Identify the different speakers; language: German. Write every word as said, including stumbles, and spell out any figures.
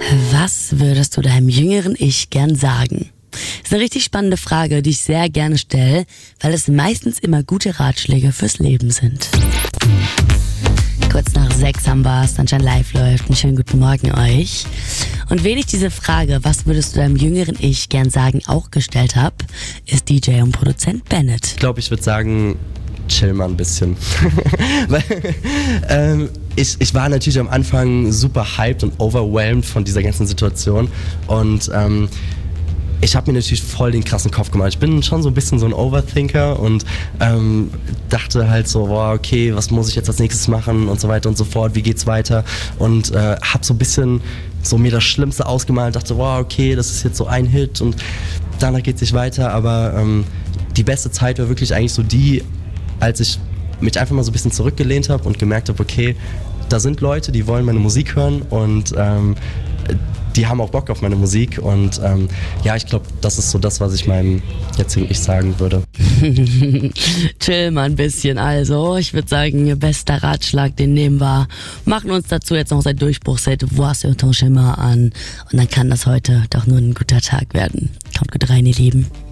Speaker 1: Was würdest du deinem jüngeren Ich gern sagen? Das ist eine richtig spannende Frage, die ich sehr gerne stelle, weil es meistens immer gute Ratschläge fürs Leben sind. Kurz nach sechs haben wir es, Sunshine Live läuft. Einen schönen guten Morgen euch. Und wen ich diese Frage, was würdest du deinem jüngeren Ich gern sagen, auch gestellt habe, ist D J und Produzent Bennett.
Speaker 2: Ich glaube, ich würde sagen, chill mal ein bisschen. Weil ähm, ich, ich war natürlich am Anfang super hyped und overwhelmed von dieser ganzen Situation. Und ähm, ich habe mir natürlich voll den krassen Kopf gemacht. Ich bin schon so ein bisschen so ein Overthinker und ähm, dachte halt so, boah, okay, was muss ich jetzt als nächstes machen und so weiter und so fort, wie geht's weiter? Und äh, habe so ein bisschen so mir das Schlimmste ausgemalt, dachte, boah, okay, das ist jetzt so ein Hit und danach geht's nicht weiter. Aber ähm, die beste Zeit war wirklich eigentlich so die, als ich mich einfach mal so ein bisschen zurückgelehnt habe und gemerkt habe, okay, da sind Leute, die wollen meine Musik hören und ähm, die haben auch Bock auf meine Musik und ähm, ja, ich glaube, das ist so das, was ich meinem jetzigen Ich sagen würde.
Speaker 1: Chill mal ein bisschen, also ich würde sagen, ihr bester Ratschlag, den nehmen wir, machen uns dazu jetzt noch sein Durchbruchsset Vois sur ton chemin an und dann kann das heute doch nur ein guter Tag werden. Kommt gut rein, ihr Lieben.